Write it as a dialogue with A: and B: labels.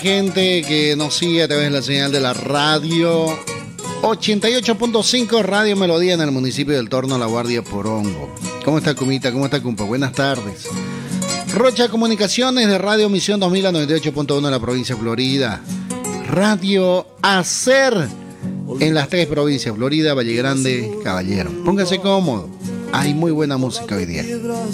A: Gente que nos sigue a través de la señal de la radio 88.5 Radio Melodía en el municipio del Torno, La Guardia, Porongo. ¿Cómo está, Cumita? ¿Cómo está, Cumpa? Buenas tardes. Rocha Comunicaciones de Radio Misión 2000 a 98.1 en la provincia de Florida. Radio Hacer en las 3 provincias, Florida, Valle Grande, Caballero. Póngase cómodo. Hay muy buena música hoy día.